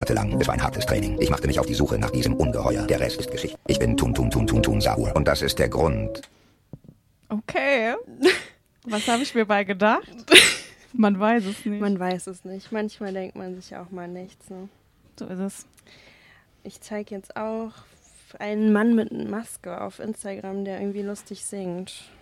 monatelang. Es war ein hartes Training. Ich machte mich auf die Suche nach diesem Ungeheuer. Der Rest ist Geschichte. Ich bin Tun Sahur. Und das ist der Grund. Okay. Was habe ich mir bei gedacht? Man weiß es nicht. Man weiß es nicht. Manchmal denkt man sich auch mal nichts. Ne? So ist es. Ich zeige jetzt auch einen Mann mit einer Maske auf Instagram, der irgendwie lustig singt.